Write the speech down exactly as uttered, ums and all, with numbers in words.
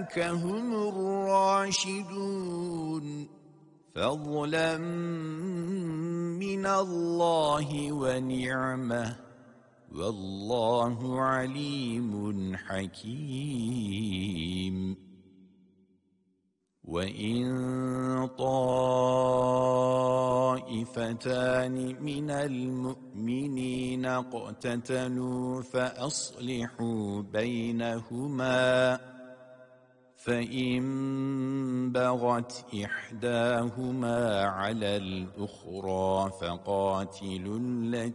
أولئك هم الراشدون فضلا من الله ونعمة والله عليم حكيم وإن طائفتان من المؤمنين اقتتلوا فأصلحوا بينهما فإن بغت إحداهما على الأخرى فقاتلوا التي